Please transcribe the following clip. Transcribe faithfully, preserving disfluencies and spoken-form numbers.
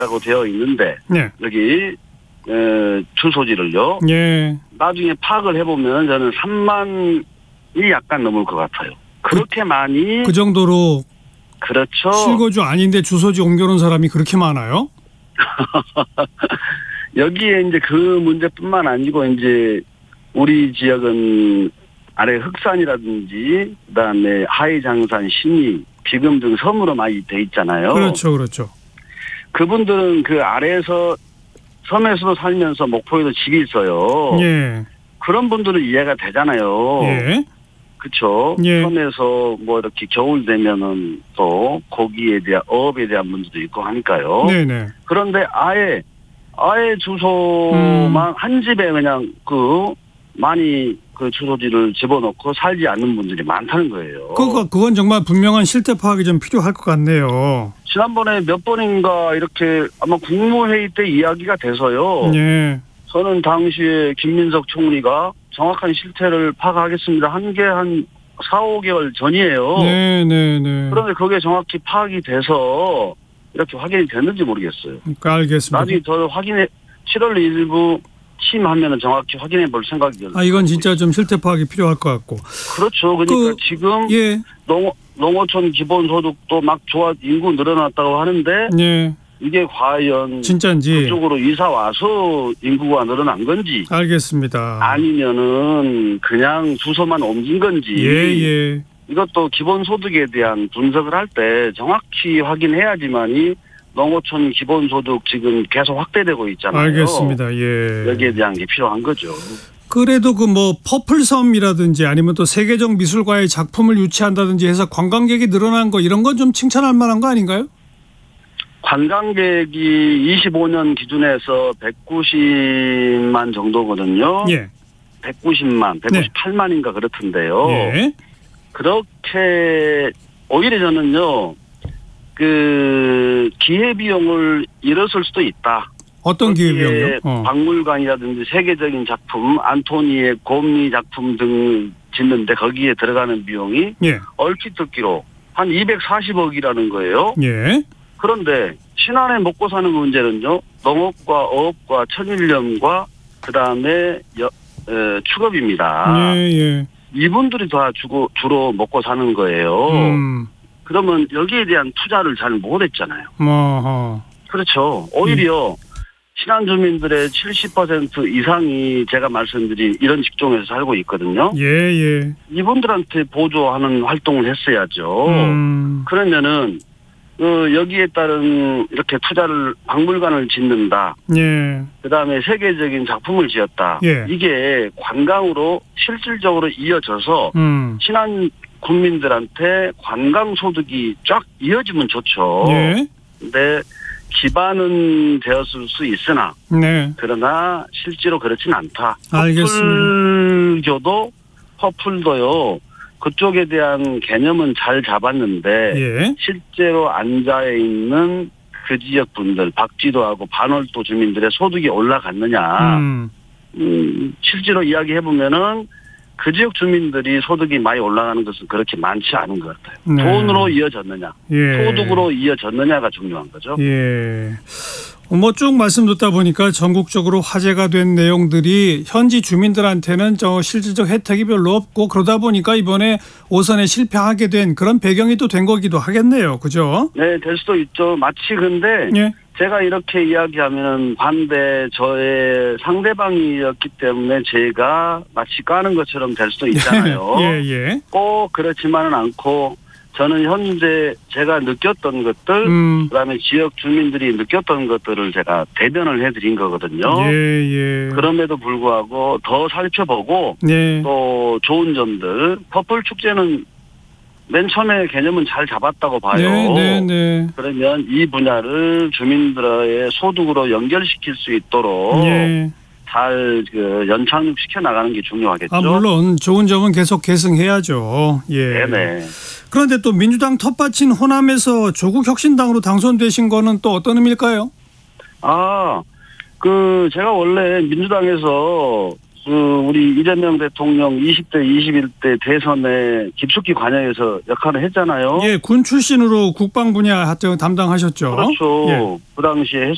라고 되어 있는데 네. 여기 에, 주소지를요. 예. 나중에 파악을 해보면 저는 삼만이 약간 넘을 것 같아요. 그렇게 그, 많이 그 정도로 그렇죠. 실거주 아닌데 주소지 옮겨놓은 사람이 그렇게 많아요? 여기에 이제 그 문제뿐만 아니고 이제 우리 지역은 아래 흑산이라든지 그다음에 하회장산, 신리, 비금 등 섬으로 많이 돼 있잖아요. 그렇죠, 그렇죠. 그분들은 그 아래에서 섬에서도 살면서 목포에도 집이 있어요. 예. 그런 분들은 이해가 되잖아요. 예. 그렇죠. 예. 섬에서 뭐 이렇게 겨울 되면은 또 고기에 대한 어업에 대한 문제도 있고 하니까요. 네네. 그런데 아예 아예 주소만 음. 한 집에 그냥 그 많이 그 주소지를 집어넣고 살지 않는 분들이 많다는 거예요. 그거 그건 정말 분명한 실태 파악이 좀 필요할 것 같네요. 지난번에 몇 번인가 이렇게 아마 국무회의 때 이야기가 돼서요. 예. 저는 당시에 김민석 총리가 정확한 실태를 파악하겠습니다. 한 게 한 사, 오 개월 전이에요. 네네네. 그런데 그게 정확히 파악이 돼서 이렇게 확인이 됐는지 모르겠어요. 그러니까 알겠습니다. 나중에 저 확인해 칠월 일부 취임하면은 정확히 확인해 볼 생각이거든요. 아, 이건 진짜 좀 실태 파악이 필요할 것 같고. 그렇죠. 그러니까 그, 지금 예. 농어, 농어촌 기본소득도 막 좋아 인구 늘어났다고 하는데 예. 이게 과연 진짜인지 그쪽으로 이사 와서 인구가 늘어난 건지 알겠습니다. 아니면은 그냥 주소만 옮긴 건지 예예. 이것도 기본소득에 대한 분석을 할 때 정확히 확인해야지만이 농어촌 기본소득 지금 계속 확대되고 있잖아요. 알겠습니다. 예. 여기에 대한 게 필요한 거죠. 그래도 그 뭐 퍼플섬이라든지 아니면 또 세계적 미술과의 작품을 유치한다든지 해서 관광객이 늘어난 거 이런 건 좀 칭찬할 만한 거 아닌가요? 관광객이 이십오 년 기준에서 백구십만 정도거든요. 예. 백구십만, 백구십팔만인가 그렇던데요. 예. 그렇게 오히려 저는요. 그 기회비용을 잃었을 수도 있다. 어떤 기회비용이요? 어. 박물관이라든지 세계적인 작품, 안토니의 곰리 작품 등 짓는데 거기에 들어가는 비용이 예. 얼핏 듣기로 한 이백사십억이라는 거예요. 예. 그런데 신안에 먹고 사는 문제는요. 농업과 어업과 천일염과 그다음에 여, 에, 축업입니다. 예, 예. 이분들이 다 주고, 주로 먹고 사는 거예요. 음. 그러면 여기에 대한 투자를 잘 못했잖아요. 어허. 그렇죠. 오히려 음. 신안 주민들의 칠십 퍼센트 이상이 제가 말씀드린 이런 직종에서 살고 있거든요. 예, 예. 이분들한테 보조하는 활동을 했어야죠. 음. 그러면은 그 여기에 따른 이렇게 투자를 박물관을 짓는다. 예. 그다음에 세계적인 작품을 지었다. 예. 이게 관광으로 실질적으로 이어져서 음. 신안 국민들한테 관광 소득이 쫙 이어지면 좋죠. 예. 근데 기반은 되었을 수 있으나 네. 그러나 실제로 그렇진 않다. 알겠습니다. 퍼플교도 퍼플도요. 그쪽에 대한 개념은 잘 잡았는데 예. 실제로 앉아 있는 그 지역 분들 박쥐도하고 반월도 주민들의 소득이 올라갔느냐. 음. 음, 실제로 이야기해 보면은 그 지역 주민들이 소득이 많이 올라가는 것은 그렇게 많지 않은 것 같아요. 네. 돈으로 이어졌느냐, 예. 소득으로 이어졌느냐가 중요한 거죠. 예. 뭐 쭉 말씀 듣다 보니까 전국적으로 화제가 된 내용들이 현지 주민들한테는 저 실질적 혜택이 별로 없고 그러다 보니까 이번에 오선에 실패하게 된 그런 배경이 또 된 거기도 하겠네요. 그죠? 네, 될 수도 있죠. 마치 근데 예. 제가 이렇게 이야기하면 반대 저의 상대방이었기 때문에 제가 마치 까는 것처럼 될 수도 있잖아요. 예, 예. 꼭 그렇지만은 않고 저는 현재 제가 느꼈던 것들, 음. 그다음에 지역 주민들이 느꼈던 것들을 제가 대변을 해드린 거거든요. 예, 예. 그럼에도 불구하고 더 살펴보고 네. 또 좋은 점들, 퍼플 축제는 맨 처음에 개념은 잘 잡았다고 봐요. 네, 네, 네. 그러면 이 분야를 주민들의 소득으로 연결시킬 수 있도록 예. 잘 그 연착륙시켜 나가는 게 중요하겠죠. 아, 물론 좋은 점은 계속 계승해야죠. 예. 네네. 그런데 또 민주당 텃밭인 호남에서 조국혁신당으로 당선되신 거는 또 어떤 의미일까요? 아, 그 제가 원래 민주당에서 그 우리 이재명 대통령 이십 대, 이십일 대 대선에 깊숙이 관여해서 역할을 했잖아요. 예, 군 출신으로 국방 분야 담당하셨죠. 그렇죠. 예. 그 당시에